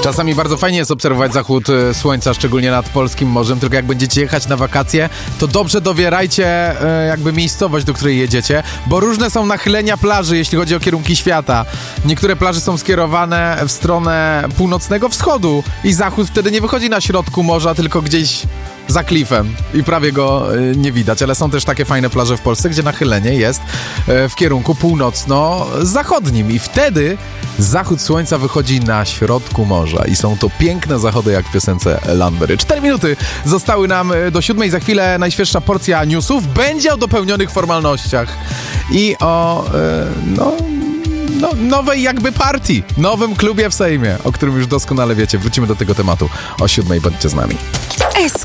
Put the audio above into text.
Czasami bardzo fajnie jest obserwować zachód słońca, szczególnie nad polskim morzem, tylko jak będziecie jechać na wakacje, to dobrze dobierajcie jakby miejscowość, do której jedziecie, bo różne są nachylenia plaży, jeśli chodzi o kierunki świata. Niektóre plaże są skierowane w stronę północnego wschodu i zachód wtedy nie wychodzi na środku morza, tylko gdzieś za klifem i prawie go nie widać, ale są też takie fajne plaże w Polsce, gdzie nachylenie jest w kierunku północno-zachodnim i wtedy zachód słońca wychodzi na środku morza i są to piękne zachody jak w piosence Landberry. 4 minuty zostały nam do 7, za chwilę najświeższa porcja newsów będzie o dopełnionych formalnościach i o nowej jakby partii, nowym klubie w Sejmie, o którym już doskonale wiecie. Wrócimy do tego tematu o 7, bądźcie z nami.